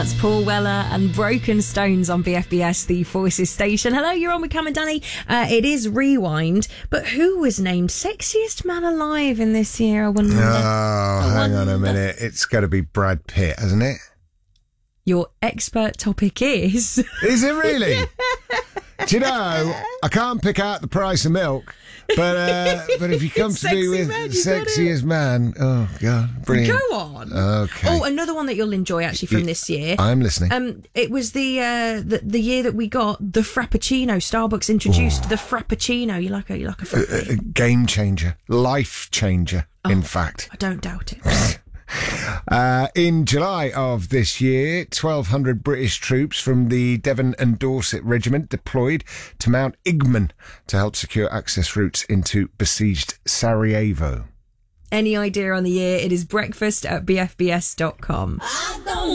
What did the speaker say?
That's Paul Weller and Broken Stones on BFBS, the Voices station. Hello, you're on with Cam and Danny. It is Rewind, but who was named Sexiest Man Alive in this year? I wonder. Hang on a minute. It's got to be Brad Pitt, hasn't it? Your expert topic is... Is it really? Do you know, I can't pick out the price of milk, but if you come to me with Sexiest Man, oh, God, brilliant. Go on. Okay. Oh, another one that you'll enjoy, actually, from this year. I'm listening. It was the year that we got the Frappuccino. Starbucks introduced the Frappuccino. You like a Frappuccino? Game changer. Life changer, in fact. I don't doubt it. In July of this year, 1,200 British troops from the Devon and Dorset Regiment deployed to Mount Igman to help secure access routes into besieged Sarajevo. Any idea on the year? It is breakfast at bfbs.com.